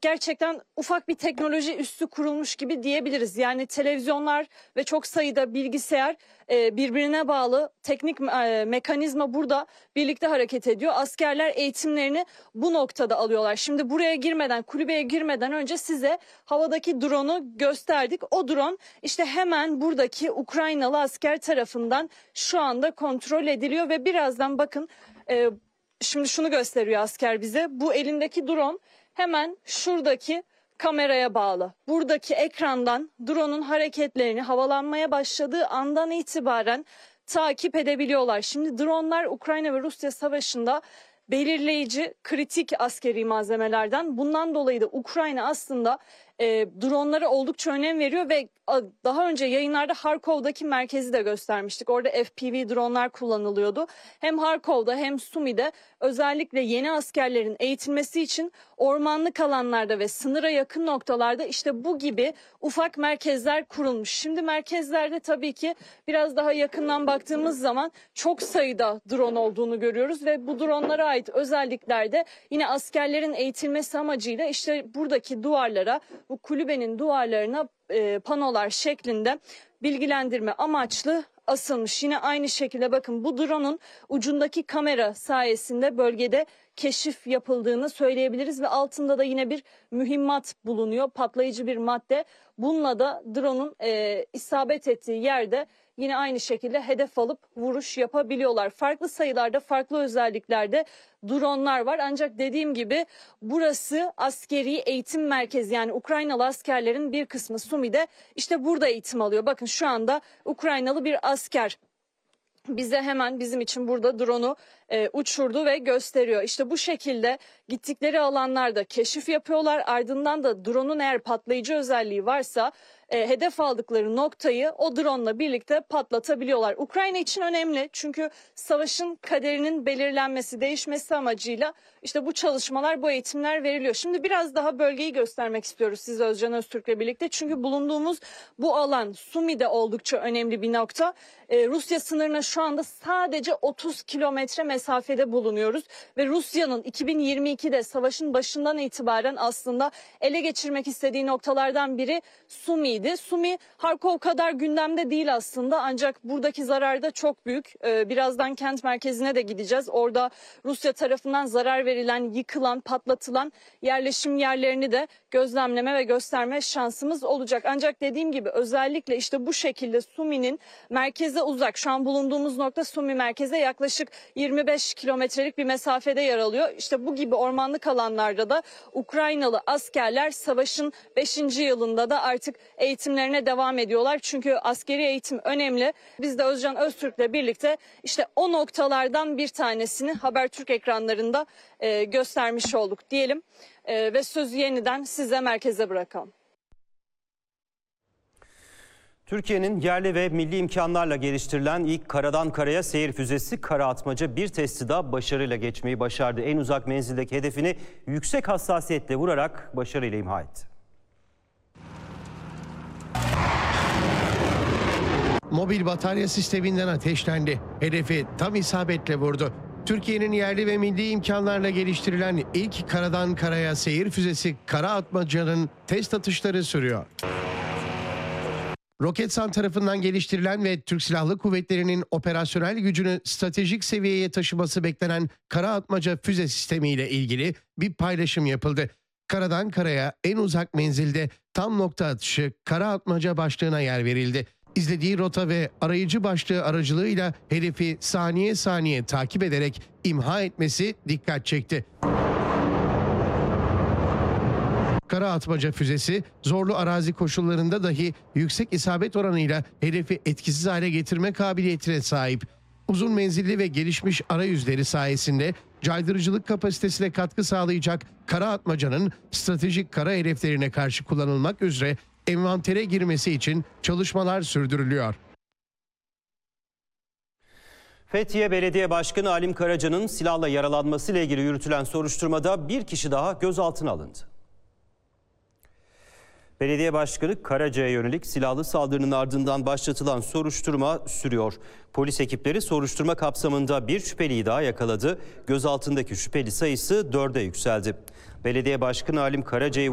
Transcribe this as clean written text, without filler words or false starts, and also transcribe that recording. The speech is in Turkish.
gerçekten ufak bir teknoloji üssü kurulmuş gibi diyebiliriz. Yani televizyonlar ve çok sayıda bilgisayar birbirine bağlı teknik mekanizma burada birlikte hareket ediyor. Askerler eğitimlerini bu noktada alıyorlar. Şimdi buraya girmeden, kulübeye girmeden önce size havadaki drone'u gösterdik. O drone işte hemen buradaki Ukraynalı asker tarafından şu anda kontrol ediliyor ve birazdan bakın şimdi şunu gösteriyor asker bize. Bu elindeki drone hemen şuradaki kameraya bağlı. Buradaki ekrandan drone'un hareketlerini havalanmaya başladığı andan itibaren takip edebiliyorlar. Şimdi drone'lar Ukrayna ve Rusya savaşında belirleyici, kritik askeri malzemelerden. Bundan dolayı da Ukrayna aslında dronlara oldukça önem veriyor ve daha önce yayınlarda Harkov'daki merkezi de göstermiştik. Orada FPV dronlar kullanılıyordu. Hem Harkov'da hem Sumi'de özellikle yeni askerlerin eğitilmesi için ormanlık alanlarda ve sınıra yakın noktalarda işte bu gibi ufak merkezler kurulmuş. Şimdi merkezlerde tabii ki biraz daha yakından baktığımız zaman çok sayıda drone olduğunu görüyoruz ve bu dronlara ait özelliklerde yine askerlerin eğitilmesi amacıyla işte buradaki duvarlara, bu kulübenin duvarlarına panolar şeklinde bilgilendirme amaçlı asılmış. Yine aynı şekilde bakın bu drone'un ucundaki kamera sayesinde bölgede keşif yapıldığını söyleyebiliriz ve altında da yine bir mühimmat bulunuyor. Patlayıcı bir madde. Bununla da drone'un isabet ettiği yerde yine aynı şekilde hedef alıp vuruş yapabiliyorlar. Farklı sayılarda, farklı özelliklerde dronlar var. Ancak dediğim gibi burası askeri eğitim merkezi. Yani Ukraynalı askerlerin bir kısmı Sumi'de işte burada eğitim alıyor. Bakın şu anda Ukraynalı bir asker bize hemen bizim için burada drone'u uçurdu ve gösteriyor. İşte bu şekilde gittikleri alanlarda keşif yapıyorlar. Ardından da drone'un eğer patlayıcı özelliği varsa hedef aldıkları noktayı o drone'la birlikte patlatabiliyorlar. Ukrayna için önemli çünkü savaşın kaderinin belirlenmesi, değişmesi amacıyla işte bu çalışmalar, bu eğitimler veriliyor. Şimdi biraz daha bölgeyi göstermek istiyoruz size Özcan Öztürk'le birlikte. Çünkü bulunduğumuz bu alan Sumi'de oldukça önemli bir nokta. Rusya sınırına şu anda sadece 30 kilometre mesafede bulunuyoruz ve Rusya'nın 2022'de savaşın başından itibaren aslında ele geçirmek istediği noktalardan biri Sumi'ydi. Sumi Harkov kadar gündemde değil aslında ancak buradaki zarar da çok büyük. Birazdan kent merkezine de gideceğiz. Orada Rusya tarafından zarar verilen, yıkılan, patlatılan yerleşim yerlerini de gözlemleme ve gösterme şansımız olacak. Ancak dediğim gibi özellikle işte bu şekilde Sumi'nin merkeze uzak. Şu an bulunduğumuz nokta Sumi merkeze yaklaşık 25 kilometrelik bir mesafede yer alıyor. İşte bu gibi ormanlık alanlarda da Ukraynalı askerler savaşın 5. yılında da artık eğitimlerine devam ediyorlar. Çünkü askeri eğitim önemli. Biz de Özcan Öztürk'le birlikte işte o noktalardan bir tanesini Habertürk ekranlarında göstermiş olduk diyelim. Ve sözü yeniden size merkeze bırakalım. Türkiye'nin yerli ve milli imkanlarla geliştirilen ilk karadan karaya seyir füzesi Kara Atmaca bir testi daha başarıyla geçmeyi başardı. En uzak menzildeki hedefini yüksek hassasiyetle vurarak başarıyla imha etti. Mobil batarya sisteminden ateşlendi. Hedefi tam isabetle vurdu. Türkiye'nin yerli ve milli imkanlarla geliştirilen ilk karadan karaya seyir füzesi Kara Atmaca'nın test atışları sürüyor. Roketsan tarafından geliştirilen ve Türk Silahlı Kuvvetleri'nin operasyonel gücünü stratejik seviyeye taşıması beklenen Kara Atmaca füze sistemiyle ilgili bir paylaşım yapıldı. Karadan karaya en uzak menzilde tam nokta atışı Kara Atmaca başlığına yer verildi. İzlediği rota ve arayıcı başlığı aracılığıyla hedefi saniye saniye takip ederek imha etmesi dikkat çekti. Kara Atmaca füzesi zorlu arazi koşullarında dahi yüksek isabet oranıyla hedefi etkisiz hale getirme kabiliyetine sahip. Uzun menzilli ve gelişmiş arayüzleri sayesinde caydırıcılık kapasitesine katkı sağlayacak Kara Atmaca'nın stratejik kara hedeflerine karşı kullanılmak üzere envantere girmesi için çalışmalar sürdürülüyor. Fethiye Belediye Başkanı Halim Karaca'nın silahla yaralanmasıyla ilgili yürütülen soruşturmada bir kişi daha gözaltına alındı. Belediye Başkanı Karaca'ya yönelik silahlı saldırının ardından başlatılan soruşturma sürüyor. Polis ekipleri soruşturma kapsamında bir şüpheliyi daha yakaladı. Gözaltındaki şüpheli sayısı 4'e yükseldi. Belediye Başkanı Halim Karaca'yı